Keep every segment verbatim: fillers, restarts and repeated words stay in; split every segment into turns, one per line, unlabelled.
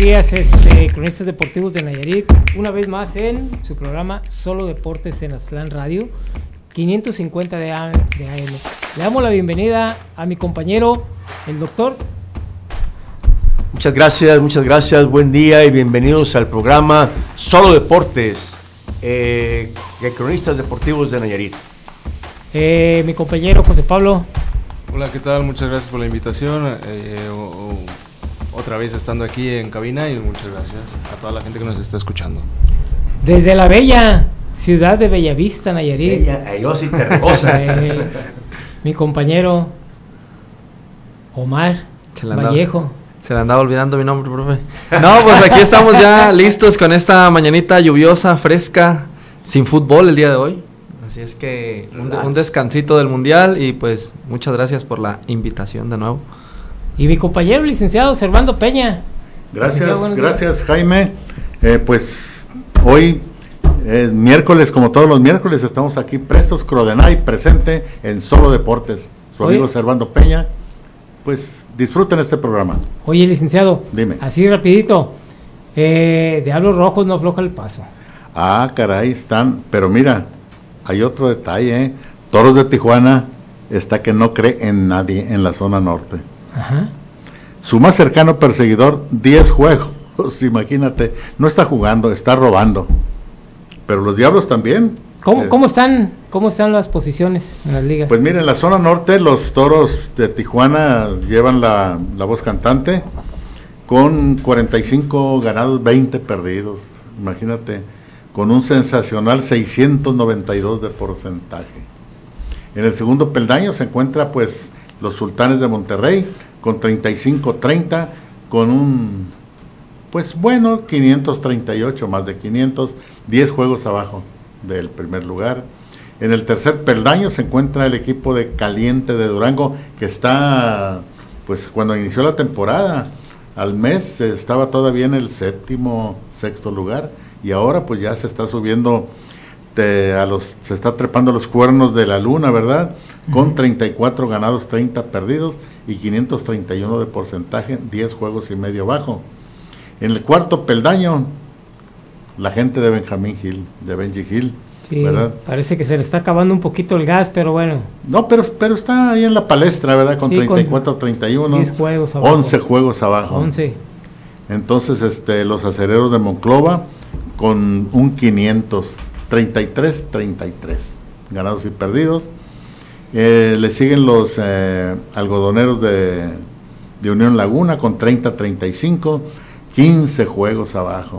días, este, cronistas deportivos de Nayarit, una vez más en su programa Solo Deportes en Aztlán Radio, quinientos cincuenta de A M. Le damos la bienvenida a mi compañero, el doctor.
Muchas gracias, muchas gracias, buen día y bienvenidos al programa Solo Deportes, eh, de cronistas deportivos de Nayarit.
Eh, mi compañero José Pablo.
Hola, ¿qué tal? Muchas gracias por la invitación, eh, o, o, otra vez estando aquí en cabina, y muchas gracias a toda la gente que nos está escuchando.
Desde la bella ciudad de Bellavista, Nayarit.
Bella, Ayosi, Terrosa.
eh, mi compañero Omar
se le andaba,
Vallejo.
Se le andaba olvidando mi nombre, profe. No, pues aquí estamos ya listos con esta mañanita lluviosa, fresca, sin fútbol el día de hoy. Así es que un, un descansito del mundial y pues muchas gracias por la invitación de nuevo.
Y mi compañero licenciado Servando Peña.
Gracias, gracias Jaime. Eh, pues hoy es miércoles, como todos los miércoles, estamos aquí prestos, Crodenay presente en Solo Deportes. Su amigo Oye. Servando Peña, pues disfruten este programa.
Oye, licenciado,
dime.
Así rapidito, eh, Diablos Rojos no afloja el paso.
Ah, caray, están, pero mira, hay otro detalle, ¿eh? Toros de Tijuana está que no cree en nadie en la zona norte.
Ajá.
Su más cercano perseguidor, diez juegos, imagínate, no está jugando, está robando. Pero los Diablos también.
¿Cómo,
eh,
cómo están cómo están las posiciones en las ligas?
Pues mira, en la zona norte los Toros de Tijuana llevan la, la voz cantante con cuarenta y cinco ganados, veinte perdidos, imagínate, con un sensacional seiscientos noventa y dos de porcentaje. En el segundo peldaño se encuentra pues los Sultanes de Monterrey con treinta y cinco treinta, con un pues bueno quinientos treinta y ocho, más de quinientos, diez juegos abajo del primer lugar. En el tercer peldaño se encuentra el equipo de Caliente de Durango, que está pues cuando inició la temporada al mes estaba todavía en el séptimo, sexto lugar, y ahora pues ya se está subiendo de, a los, se está trepando los cuernos de la luna, ¿verdad? Con treinta y cuatro ganados, treinta perdidos y quinientos treinta y uno de porcentaje, diez juegos y medio bajo. En el cuarto peldaño, la gente de Benjamín Hill, de Benji Hill,
sí,
¿verdad?
Parece que se le está acabando un poquito el gas, pero bueno.
No, pero pero está ahí en la palestra, ¿verdad? Con sí, treinta y cuatro treinta y uno,
diez juegos abajo.
once juegos abajo.
once.
Entonces, este, los Acereros de Monclova con un quinientos treinta y tres treinta y tres ganados y perdidos. Eh, le siguen los eh, Algodoneros de, de Unión Laguna con treinta treinta y cinco, quince juegos abajo.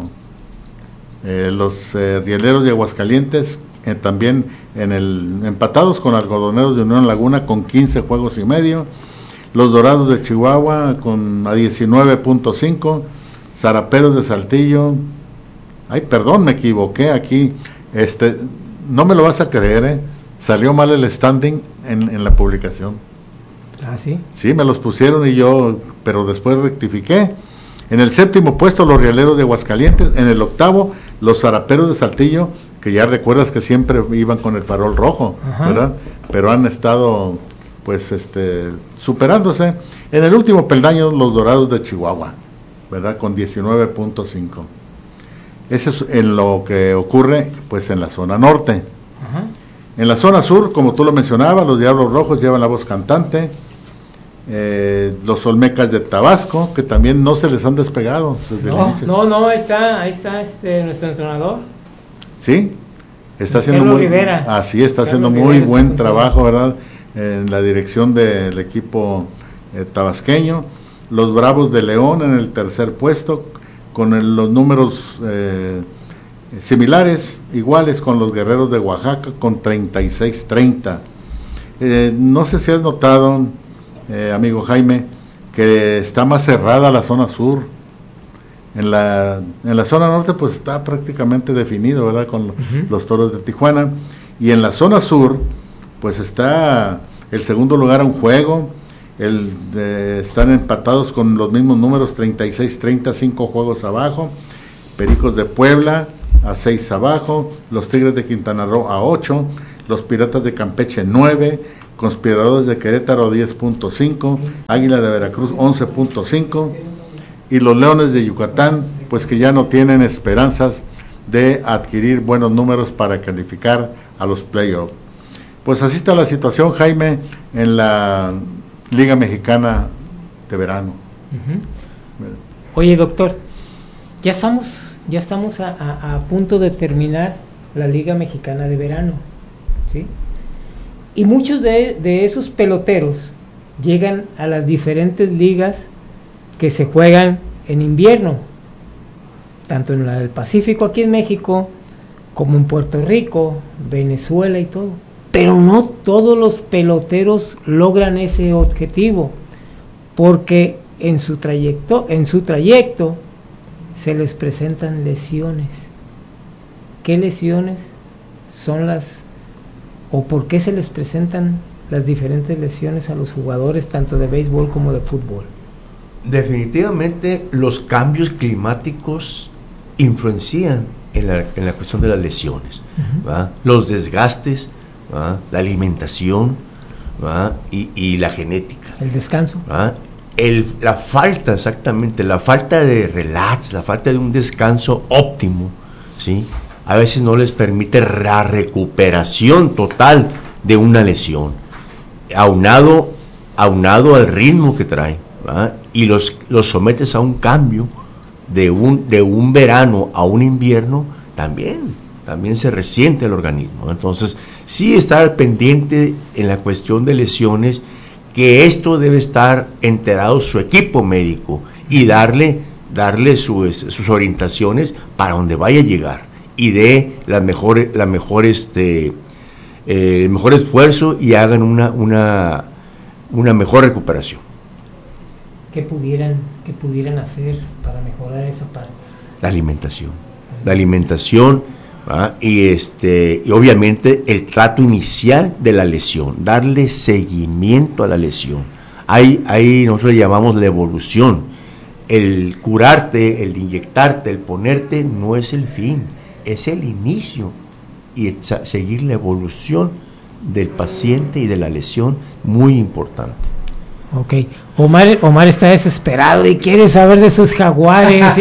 Eh, los eh, Rieleros de Aguascalientes eh, también en el empatados con Algodoneros de Unión Laguna con quince juegos y medio. Los Dorados de Chihuahua con a diecinueve punto cinco. Zaraperos de Saltillo, ay perdón, me equivoqué aquí, este, no me lo vas a creer, ¿eh? Salió mal el standing en, en la publicación.
Ah, sí.
Sí, me los pusieron y yo, pero después rectifiqué. En el séptimo puesto los Rieleros de Aguascalientes, en el octavo los Zaraperos de Saltillo, que ya recuerdas que siempre iban con el farol rojo, ajá, ¿verdad? Pero han estado pues este superándose. En el último peldaño los Dorados de Chihuahua, ¿verdad? Con diecinueve punto cinco. Eso es en lo que ocurre pues en la zona norte.
Ajá.
En la zona sur, como tú lo mencionabas, los Diablos Rojos llevan la voz cantante. Eh, los Olmecas de Tabasco, que también no se les han despegado desde
no,
el inicio.
No, no, ahí está, ahí está este nuestro entrenador.
Sí, está haciendo
Carlos
muy
Rivera.
Así está
Carlos
haciendo
Rivera
muy
está
buen trabajo, ¿verdad? En la dirección del equipo eh, tabasqueño. Los Bravos de León en el tercer puesto, con el, los números eh, similares, iguales con los Guerreros de Oaxaca, con treinta y seis treinta. Eh, no sé si has notado, eh, amigo Jaime, que está más cerrada la zona sur. En la, en la zona norte pues está prácticamente definido, ¿verdad? Con uh-huh. los Toros de Tijuana. Y en la zona sur pues está el segundo lugar a un juego. El de, están empatados con los mismos números, treinta y seis treinta, cinco juegos abajo. Pericos de Puebla a seis abajo, los Tigres de Quintana Roo a ocho, los Piratas de Campeche nueve, Conspiradores de Querétaro diez punto cinco, Águila de Veracruz once punto cinco, y los Leones de Yucatán, pues que ya no tienen esperanzas de adquirir buenos números para calificar a los playoffs. Pues así está la situación, Jaime, en la Liga Mexicana de Verano.
Uh-huh. Oye, doctor, ya estamos, ya estamos a, a, a punto de terminar la Liga Mexicana de Verano, ¿sí? Y muchos de, de esos peloteros llegan a las diferentes ligas que se juegan en invierno, tanto en la del Pacífico aquí en México, como en Puerto Rico, Venezuela y todo. Pero no todos los peloteros logran ese objetivo, porque en su trayecto, en su trayecto se les presentan lesiones. ¿Qué lesiones son las, o por qué se les presentan las diferentes lesiones a los jugadores tanto de béisbol como de fútbol?
Definitivamente los cambios climáticos influencian en la, en la cuestión de las lesiones, uh-huh. ¿va? Los desgastes, ¿va? La alimentación, ¿va? Y, y la genética.
El descanso.
¿Va? El, la falta, exactamente, la falta de relax, la falta de un descanso óptimo, ¿sí? A veces no les permite la recuperación total de una lesión, aunado, aunado al ritmo que traen, ¿va? Y los, los sometes a un cambio de un, de un verano a un invierno, también, también se resiente el organismo. Entonces, sí estar pendiente en la cuestión de lesiones, que esto debe estar enterado su equipo médico y darle, darle sus, sus orientaciones para donde vaya a llegar y dé la mejor, la mejor este, eh, el mejor esfuerzo y hagan una, una, una mejor recuperación.
¿Qué pudieran, qué pudieran hacer para mejorar esa parte?
La alimentación, la alimentación, ¿va? y este y obviamente el trato inicial de la lesión, darle seguimiento a la lesión. Ahí, ahí nosotros le llamamos la evolución. El curarte, el inyectarte, el ponerte no es el fin, es el inicio, y el seguir la evolución del paciente y de la lesión, muy importante.
Ok, Omar, Omar está desesperado y quiere saber de sus jaguares. Y,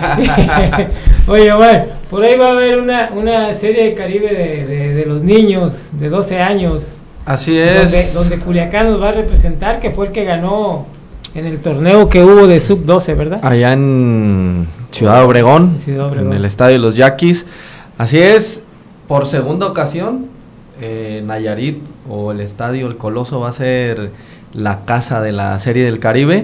oye, Omar, por ahí va a haber una, una serie de Caribe de, de, de los niños de doce años.
Así es.
Donde, donde Culiacán nos va a representar, que fue el que ganó en el torneo que hubo de sub doce, ¿verdad?
Allá en Ciudad Obregón,
Ciudad Obregón.
En el estadio Los Yaquis. Así es, por segunda ocasión, eh, Nayarit o el estadio El Coloso va a ser la casa de la Serie del Caribe.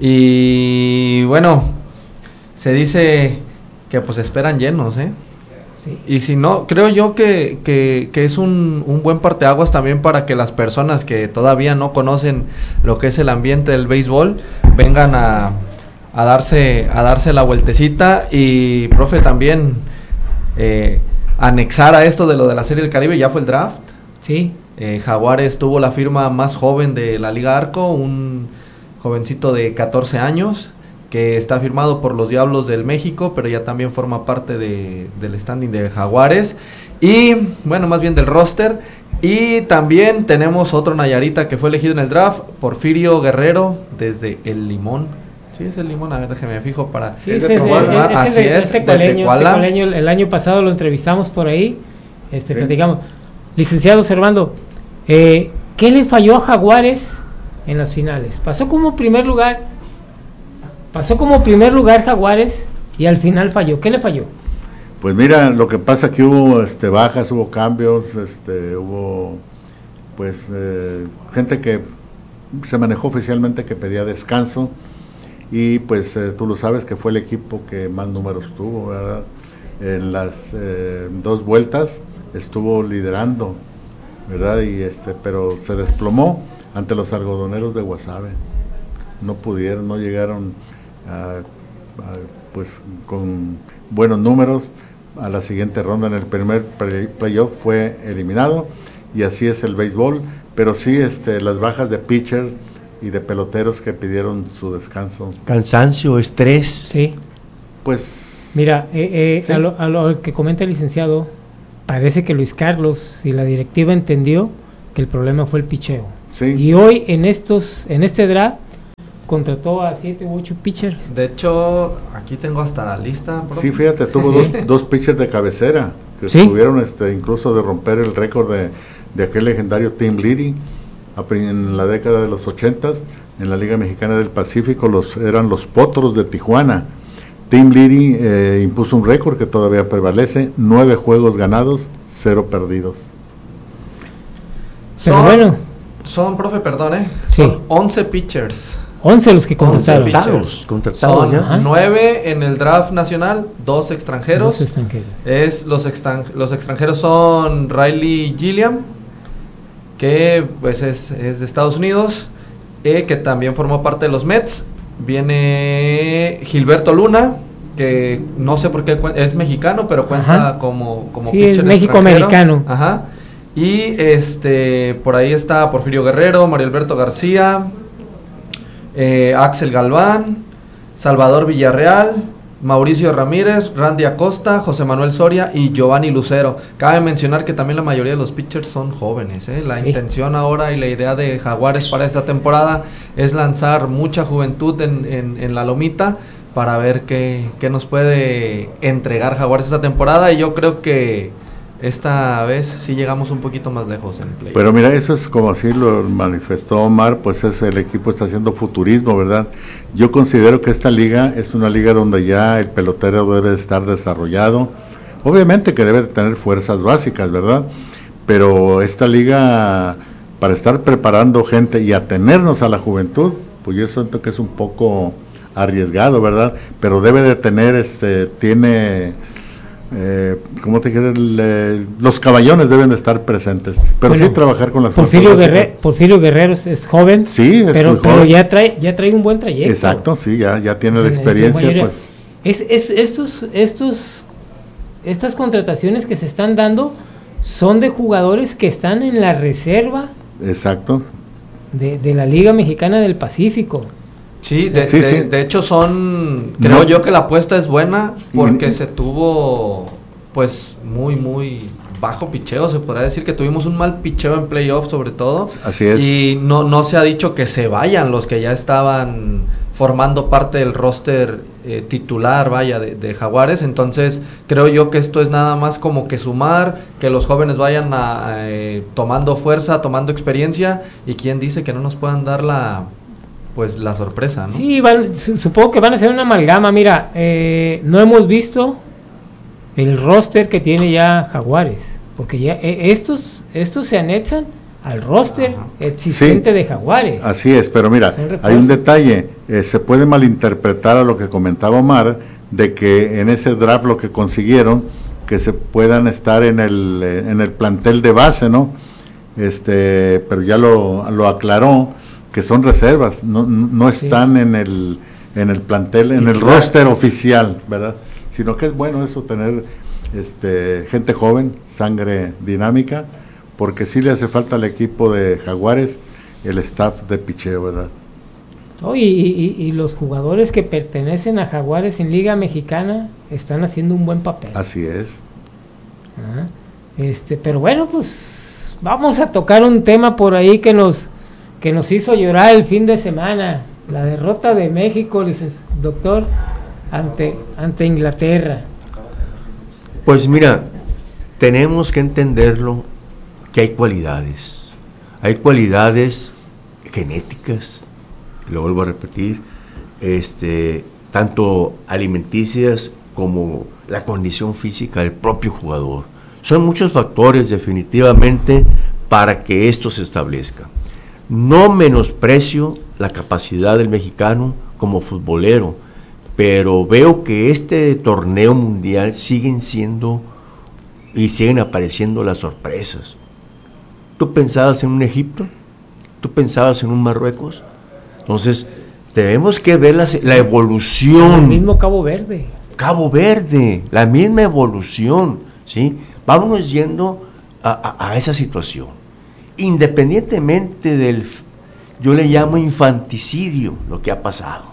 Y bueno, se dice que pues esperan llenos, ¿eh?
Sí.
Y si no, creo yo que, que, que es un, un buen parteaguas también para que las personas que todavía no conocen lo que es el ambiente del béisbol vengan a, a darse a darse la vueltecita. Y profe, también eh, anexar a esto de lo de la Serie del Caribe, ya fue el draft.
Sí.
Eh, Jaguares tuvo la firma más joven de la Liga Arco, un jovencito de catorce años que está firmado por los Diablos del México, pero ya también forma parte de, del standing de Jaguares, y bueno, más bien del roster. Y también tenemos otro Nayarita que fue elegido en el draft, Porfirio Guerrero, desde El Limón. Sí, es El Limón, a ver, déjeme fijo para...
Sí, ese es, es, es, es, es tecualeño, este tecualeño, el año pasado lo entrevistamos por ahí, este, sí. platicamos. Licenciado Servando, eh, ¿qué le falló a Jaguares en las finales? Pasó como primer lugar, pasó como primer lugar Jaguares y al final falló. ¿Qué le falló?
Pues mira, lo que pasa que hubo este, bajas, hubo cambios, este, hubo pues eh, gente que se manejó oficialmente que pedía descanso, y pues eh, tú lo sabes que fue el equipo que más números tuvo, ¿verdad? En las eh, dos vueltas estuvo liderando, ¿verdad? Y este, pero se desplomó ante los algodoneros de Guasave. No pudieron, no llegaron a, a, pues con buenos números a la siguiente ronda. En el primer play, playoff fue eliminado, y así es el béisbol. Pero sí, este, las bajas de pitchers y de peloteros que pidieron su descanso.
Cansancio, estrés.
Sí.
Pues
mira, eh, eh, ¿sí? a, lo, a lo que comenta el licenciado, parece que Luis Carlos y la directiva entendió que el problema fue el picheo.
Sí.
Y hoy en estos, en este draft, contrató a siete u ocho pitchers.
De hecho, aquí tengo hasta la lista. Bro.
Sí, fíjate, tuvo
Sí.
dos, dos pitchers de cabecera que
Sí.
estuvieron este, incluso de romper el récord de, de aquel legendario Tim Leedy en la década de los ochentas en la Liga Mexicana del Pacífico. Los eran los Potros de Tijuana. Tim Leedy eh, impuso un récord que todavía prevalece: nueve juegos ganados, cero perdidos.
Pero
Son-
bueno,
Son, profe, perdón, ¿eh?
Sí.
Son once pitchers.
once los que contrataron.
pitchers.
Contratados, contratados
Son
ya.
Ajá.
nueve en el draft nacional, dos extranjeros.
Dos extranjeros.
Es los, extran- los extranjeros son Riley Gilliam, que pues es, es de Estados Unidos, eh, que también formó parte de los Mets. Viene Gilberto Luna, que no sé por qué cuen- es mexicano, pero cuenta
Ajá.
como, como
Sí, es
pitcher
México-americano.
extranjero. Ajá. Y este por ahí está Porfirio Guerrero, Mario Alberto García, eh, Axel Galván, Salvador Villarreal, Mauricio Ramírez, Randy Acosta, José Manuel Soria y Giovanni Lucero. Cabe mencionar que también la mayoría de los pitchers son jóvenes, ¿eh? La
Sí.
intención ahora y la idea de Jaguares para esta temporada es lanzar mucha juventud en, en, en la lomita para ver qué, qué nos puede entregar Jaguares esta temporada, y yo creo que esta vez sí llegamos un poquito más lejos en play.
Pero mira, eso es como así lo manifestó Omar, pues es el equipo está haciendo futurismo, ¿verdad? Yo considero que esta liga es una liga donde ya el pelotero debe estar desarrollado. Obviamente que debe de tener fuerzas básicas, ¿verdad? Pero esta liga, para estar preparando gente y atenernos a la juventud, pues yo siento que es un poco arriesgado, ¿verdad? Pero debe de tener, este, tiene... Eh, ¿cómo te quiere? Le, los caballones deben de estar presentes, pero
Bueno,
sí trabajar con las
Porfirio,
fuerzas
Guerre-
básicas.
Porfirio Guerrero es, es joven,
Sí, es
pero,
muy
pero
joven.
ya trae ya trae un buen trayecto.
Exacto, sí, ya, ya tiene la
En- en su
experiencia,
mayoría.
pues.
Es, es, estos, estos, estas contrataciones que se están dando son de jugadores que están en la reserva
Exacto.
de, de la Liga Mexicana del Pacífico.
Sí, de,
Sí,
de-
sí.
de hecho son, creo
No.
yo que la apuesta es buena porque
Y-
se tuvo pues muy muy bajo picheo, se podrá decir que tuvimos un mal picheo en playoff sobre todo.
Así es.
Y no, no se ha dicho que se vayan los que ya estaban formando parte del roster eh, titular, vaya, de, de Jaguares. Entonces creo yo que esto es nada más como que sumar, que los jóvenes vayan a, a, eh, tomando fuerza, tomando experiencia, y quién dice que no nos puedan dar la pues la sorpresa, ¿no?
Sí, van, su- supongo que van a hacer una amalgama. Mira, eh, no hemos visto el roster que tiene ya Jaguares, porque ya eh, estos estos se anexan al roster
Ajá.
existente
Sí.
de Jaguares.
Así es, pero mira,
Son refuerzos.
hay un detalle, eh, se puede malinterpretar a lo que comentaba Omar, de que en ese draft lo que consiguieron, que se puedan estar en el, eh, en el plantel de base, ¿no? Este, pero ya lo, lo aclaró, que son reservas, no, no
Sí.
están en el, en el plantel, en el
Titular.
roster oficial, ¿verdad? Sino que es bueno eso, tener este, gente joven, sangre dinámica, porque sí le hace falta al equipo de Jaguares el staff de picheo, ¿verdad?
Oh, y, y- y los jugadores que pertenecen a Jaguares en Liga Mexicana están haciendo un buen papel.
Así es.
Ajá. Este, pero bueno, pues vamos a tocar un tema por ahí que nos que nos hizo llorar el fin de semana, la derrota de México, licen- doctor, ante ante Inglaterra.
Pues mira, tenemos que entenderlo, que hay cualidades. Hay cualidades genéticas, lo vuelvo a repetir, este, tanto alimenticias como la condición física del propio jugador. Son muchos factores definitivamente para que esto se establezca. No menosprecio la capacidad del mexicano como futbolero, pero veo que este torneo mundial siguen siendo y siguen apareciendo las sorpresas. ¿Tú pensabas en un Egipto? ¿Tú pensabas en un Marruecos? Entonces, tenemos que ver la, la evolución.
El mismo Cabo Verde.
Cabo Verde, la misma evolución, ¿sí? Vámonos yendo a, a, a esa situación. Independientemente del, yo le llamo infanticidio, lo que ha pasado,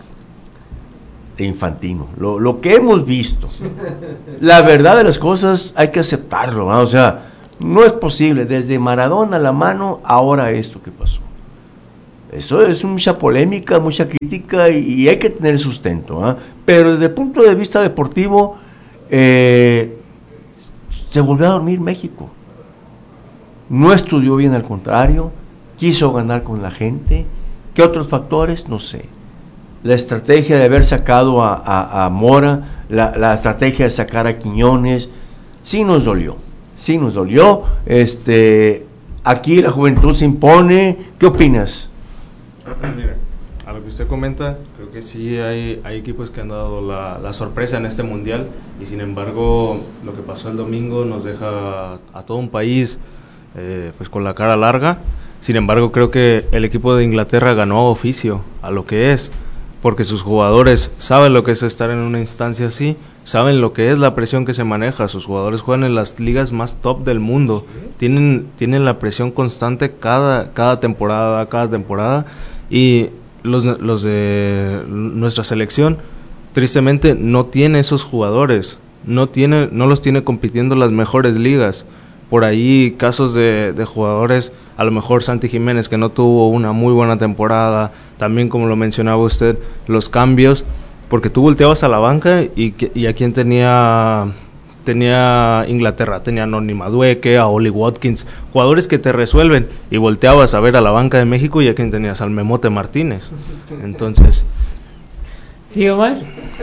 de infantino, lo, lo que hemos visto. La verdad de las cosas hay que aceptarlo, ¿no? O sea, no es posible, desde Maradona a la mano, ahora esto que pasó. Eso es mucha polémica, mucha crítica y, y hay que tener sustento, ¿eh? Pero desde el punto de vista deportivo, eh, se volvió a dormir México. No estudió bien, al contrario, quiso ganar con la gente. ¿Qué otros factores? No sé. La estrategia de haber sacado a, a, a Mora, la, la estrategia de sacar a Quiñones, sí nos dolió, sí nos dolió. Este, aquí la juventud se impone. ¿Qué opinas?
Mira, a lo que usted comenta, creo que sí hay, hay equipos que han dado la, la sorpresa en este mundial y sin embargo lo que pasó el domingo nos deja a todo un país eh, pues con la cara larga. Sin embargo, creo que el equipo de Inglaterra ganó a oficio a lo que es, porque sus jugadores saben lo que es estar en una instancia así, saben lo que es la presión que se maneja. Sus jugadores juegan en las ligas más top del mundo, tienen, tienen la presión constante cada, cada temporada, cada temporada, y los, los de nuestra selección tristemente no tiene esos jugadores, no, tiene, no los tiene compitiendo en las mejores ligas. Por ahí casos de, de jugadores, a lo mejor Santi Jiménez, que no tuvo una muy buena temporada, también como lo mencionaba usted, los cambios, porque tú volteabas a la banca y, y a quién tenía, tenía Inglaterra, tenía a Noni Madueke, a Oli Watkins, jugadores que te resuelven, y volteabas a ver a la banca de México y a quién tenías, al Memote Martínez. Entonces...
¿Sí, Omar?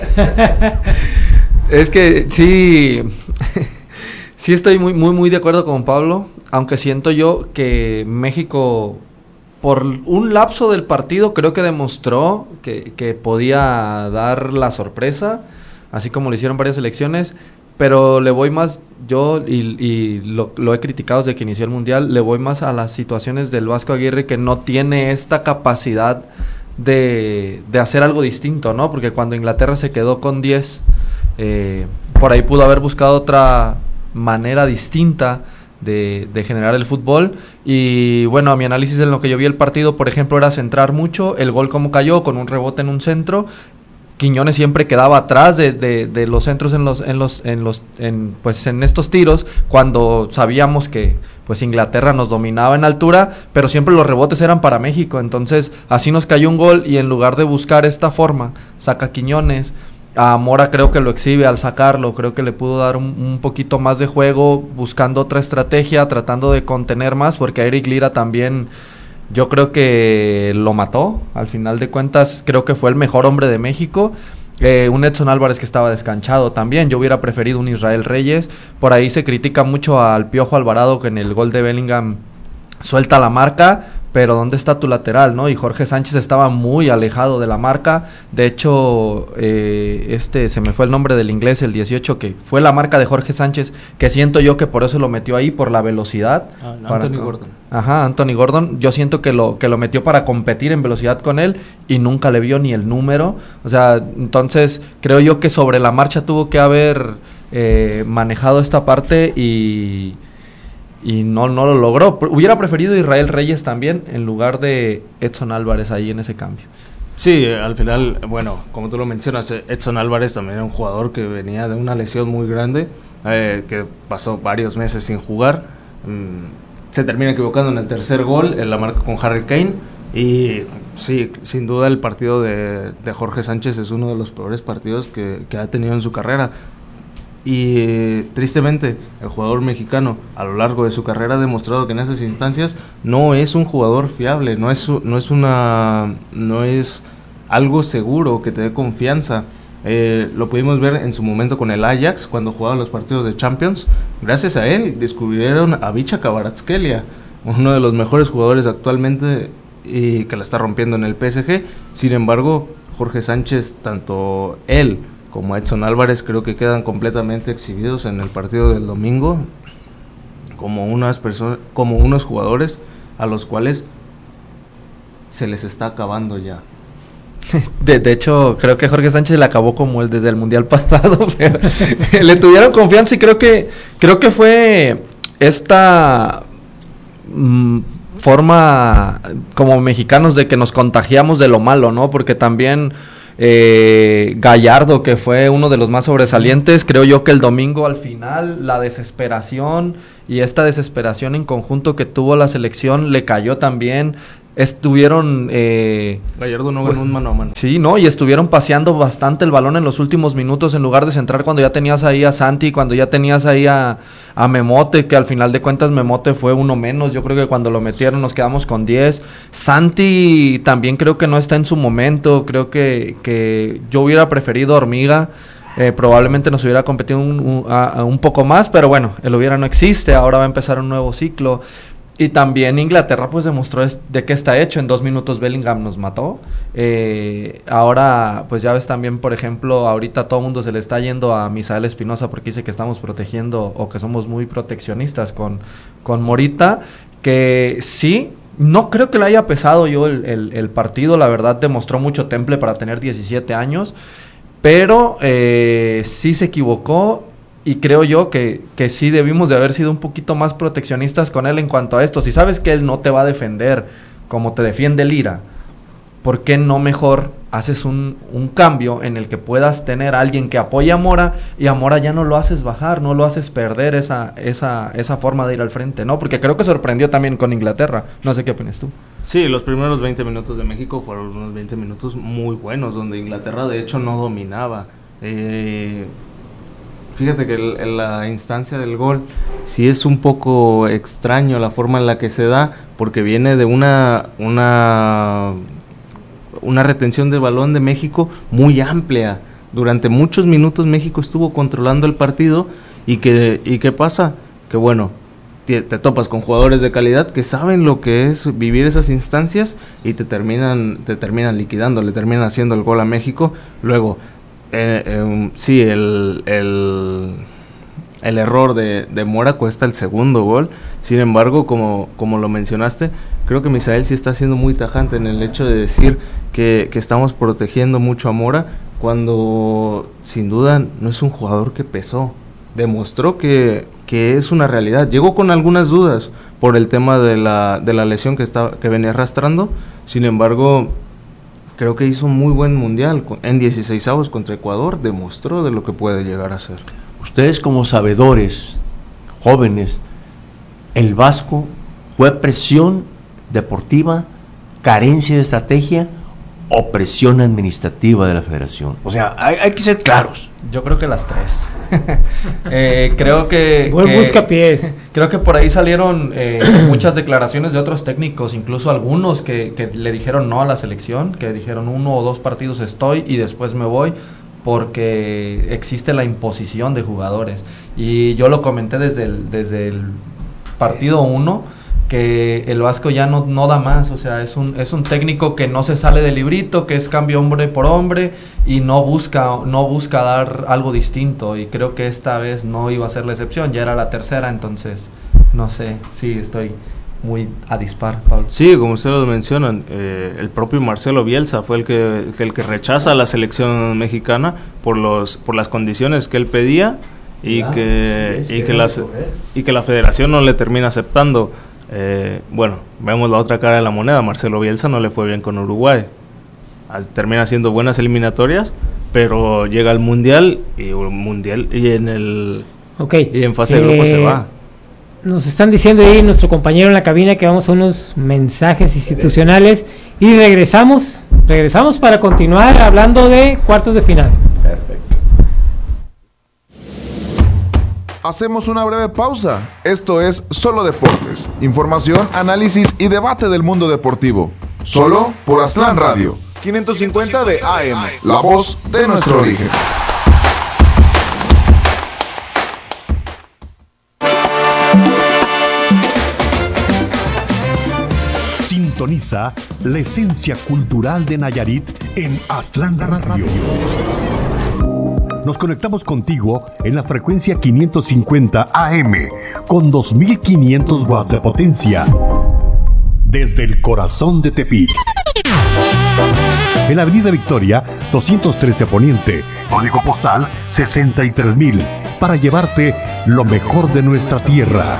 Es que sí... Sí estoy muy, muy, muy de acuerdo con Pablo, aunque siento yo que México, por un lapso del partido, creo que demostró que, que podía dar la sorpresa, así como lo hicieron varias selecciones, pero le voy más, yo, y, y lo, lo he criticado desde que inició el Mundial, le voy más a las situaciones del Vasco Aguirre, que no tiene esta capacidad de, de hacer algo distinto, ¿no? Porque cuando Inglaterra se quedó con diez, eh, por ahí pudo haber buscado otra manera distinta de, de generar el fútbol. Y bueno, a mi análisis en lo que yo vi el partido, por ejemplo, era centrar mucho, el gol como cayó, con un rebote en un centro. Quiñones siempre quedaba atrás de, de, de los centros en los en los en los en pues en estos tiros, cuando sabíamos que pues Inglaterra nos dominaba en altura, pero siempre los rebotes eran para México. Entonces así nos cayó un gol y en lugar de buscar esta forma, saca Quiñones. A Mora creo que lo exhibe al sacarlo, creo que le pudo dar un, un poquito más de juego, buscando otra estrategia, tratando de contener más, porque a Eric Lira también yo creo que lo mató. Al final de cuentas creo que fue el mejor hombre de México. Eh, un Edson Álvarez que estaba descanchado también, yo hubiera preferido un Israel Reyes. Por ahí se critica mucho al Piojo Alvarado, que en el gol de Bellingham suelta la marca, pero ¿dónde está tu lateral, no? Y Jorge Sánchez estaba muy alejado de la marca. De hecho, eh, este se me fue el nombre del inglés, el dieciocho, que fue la marca de Jorge Sánchez, que siento yo que por eso lo metió ahí, por la velocidad.
Ah, no,
para,
Anthony Gordon.
Ajá, Anthony Gordon. Yo siento que lo que lo metió para competir en velocidad con él y nunca le vio ni el número. O sea, entonces creo yo que sobre la marcha tuvo que haber eh, manejado esta parte y... y no no lo logró. Hubiera preferido Israel Reyes también en lugar de Edson Álvarez ahí en ese cambio.
Sí, al final, bueno, como tú lo mencionas, Edson Álvarez también era un jugador que venía de una lesión muy grande, eh, que pasó varios meses sin jugar. Mm, se termina equivocando en el tercer gol, en la marca con Harry Kane. Y sí, sin duda el partido de, de Jorge Sánchez es uno de los peores partidos que, que ha tenido en su carrera. Y tristemente el jugador mexicano a lo largo de su carrera ha demostrado que en esas instancias no es un jugador fiable, no es no es una no es algo seguro que te dé confianza. Eh, lo pudimos ver en su momento con el Ajax cuando jugaba los partidos de Champions. Gracias a él descubrieron a Vicha Kvaratskhelia, uno de los mejores jugadores actualmente y que la está rompiendo en el P S G. Sin embargo, Jorge Sánchez, tanto él como Edson Álvarez, creo que quedan completamente exhibidos en el partido del domingo como unas personas, como unos jugadores a los cuales se les está acabando ya.
De, de hecho, creo que Jorge Sánchez le acabó como el desde el Mundial pasado, pero le tuvieron confianza y creo que creo que fue esta mmm, forma como mexicanos de que nos contagiamos de lo malo, ¿no? Porque también Eh, Gallardo, que fue uno de los más sobresalientes, creo yo que el domingo al final la desesperación y esta desesperación en conjunto que tuvo la selección le cayó también. estuvieron... Eh,
Gallardo no ganó un mano a mano.
Sí, ¿no? Y estuvieron paseando bastante el balón en los últimos minutos en lugar de centrar cuando ya tenías ahí a Santi, cuando ya tenías ahí a, a Memote, que al final de cuentas Memote fue uno menos. Yo creo que cuando lo metieron nos quedamos con diez. Santi también creo que no está en su momento. Creo que, que yo hubiera preferido Hormiga. Eh, probablemente nos hubiera competido un, un, a, a un poco más, pero bueno, el hubiera no existe, ahora va a empezar un nuevo ciclo. Y también Inglaterra pues demostró es, de qué está hecho. En dos minutos Bellingham nos mató. Eh, ahora pues ya ves también, por ejemplo, ahorita todo el mundo se le está yendo a Misael Espinosa porque dice que estamos protegiendo o que somos muy proteccionistas con, con Morita, que sí. No creo que le haya pesado yo el, el, el partido, la verdad demostró mucho temple para tener diecisiete años. Pero eh, sí se equivocó y creo yo que, que sí debimos de haber sido un poquito más proteccionistas con él en cuanto a esto. Si sabes que él no te va a defender como te defiende Lira, ¿por qué no mejor haces un, un cambio en el que puedas tener a alguien que apoye a Mora y a Mora ya no lo haces bajar, no lo haces perder esa, esa, esa forma de ir al frente, ¿no? Porque creo que sorprendió también con Inglaterra. No sé qué opinas tú.
Sí, los primeros veinte minutos de México fueron unos veinte minutos muy buenos, donde Inglaterra de hecho no dominaba. Eh, fíjate que el, en la instancia del gol sí es un poco extraño la forma en la que se da, porque viene de una una una retención de balón de México muy amplia. Durante muchos minutos México estuvo controlando el partido y que y qué pasa, que bueno, te, te topas con jugadores de calidad que saben lo que es vivir esas instancias y te terminan te terminan liquidando, le terminan haciendo el gol a México. Luego eh, eh, sí el el el error de, de Mora cuesta el segundo gol. Sin embargo, como, como lo mencionaste, creo que Misael sí está siendo muy tajante en el hecho de decir que, que estamos protegiendo mucho a Mora, cuando sin duda no es un jugador que pesó. Demostró que, que es una realidad. Llegó con algunas dudas por el tema de la, de la lesión que, estaba, que venía arrastrando. Sin embargo, creo que hizo un muy buen mundial. En dieciseisavos contra Ecuador demostró de lo que puede llegar a ser.
Ustedes como sabedores, jóvenes, el Vasco fue presión deportiva, carencia de estrategia o presión administrativa de la federación. O sea, hay, hay que ser claros.
Yo creo que las tres. eh, creo que...
Buen
que,
buscapiés.
Creo que por ahí salieron eh, muchas declaraciones de otros técnicos, incluso algunos que, que le dijeron no a la selección, que dijeron uno o dos partidos estoy y después me voy, porque existe la imposición de jugadores. Y yo lo comenté desde el, desde el partido uno, que el Vasco ya no, no da más. O sea, es un, es un técnico que no se sale del librito, que es cambio hombre por hombre y no busca, no busca dar algo distinto, y creo que esta vez no iba a ser la excepción, ya era la tercera. Entonces no sé, sí, estoy muy a dispar, Pablo.
Sí, como ustedes lo mencionan, eh, el propio Marcelo Bielsa fue el que, el que rechaza a la selección mexicana por los por las condiciones que él pedía y ah, que sí, y que las y que la federación no le termina aceptando. Eh, bueno, vemos la otra cara de la moneda. Marcelo Bielsa no le fue bien con Uruguay, termina haciendo buenas eliminatorias, pero llega al mundial y mundial y en el
okay.
y en fase de
eh,
grupo se va.
Nos están diciendo ahí nuestro compañero en la cabina que vamos a unos mensajes institucionales y regresamos, regresamos para continuar hablando de cuartos de final.
Perfecto.
Hacemos una breve pausa. Esto es Solo Deportes. Información, análisis y debate del mundo deportivo. Solo por Aztlán Radio. quinientos cincuenta de A M. La voz de nuestro origen.
Sintoniza la esencia cultural de Nayarit en Aztlán Radio. Nos conectamos contigo en la frecuencia quinientos cincuenta A M con dos mil quinientos watts de potencia desde el corazón de Tepic. En la Avenida Victoria, doscientos trece Poniente, código postal sesenta y tres mil, para llevarte lo mejor de nuestra tierra.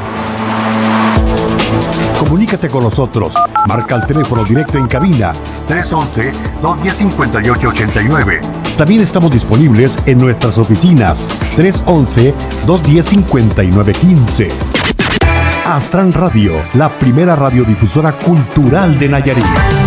Comunícate con nosotros. Marca el teléfono directo en cabina tres once, dos diez, cincuenta y ocho ochenta y nueve. También estamos disponibles en nuestras oficinas tres once, dos diez, cincuenta y nueve quince. Astran Radio, la primera radiodifusora cultural de Nayarit.